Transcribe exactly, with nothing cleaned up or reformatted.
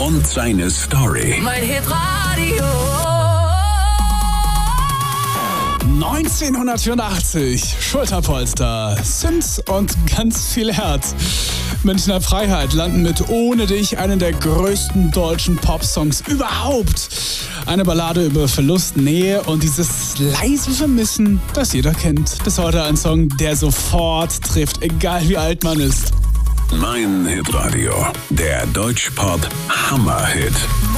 und seine Story. Mein Hitradio. neunzehnhundertvierundachtzig, Schulterpolster, Sims und ganz viel Herz. Münchner Freiheit landen mit Ohne dich, einen der größten deutschen Popsongs überhaupt. Eine Ballade über Verlust, Nähe und dieses leise Vermissen, das jeder kennt. Bis heute ein Song, der sofort trifft, egal wie alt man ist. Mein Hitradio, der Deutschpop Hammerhit.